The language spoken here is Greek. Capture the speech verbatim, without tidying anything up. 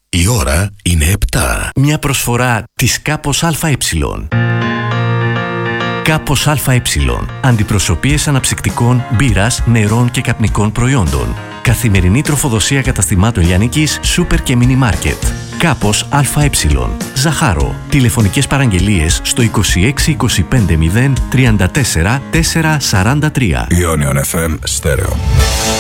Η ώρα είναι επτά. Μια προσφορά της Κάπος ΑΕ. Κάπος ΑΕ. Αντιπροσωπείες αναψυκτικών, μπύρας, νερών και καπνικών προϊόντων. Καθημερινή τροφοδοσία καταστημάτων λιανικής, σούπερ και μίνι μάρκετ. Κάπος ΑΕ. Ζαχάρο. Τηλεφωνικές παραγγελίες στο είκοσι έξι είκοσι πέντε μηδέν τριάντα τέσσερα τετρακόσια σαράντα τρία. Ionion εφ εμ Stereo.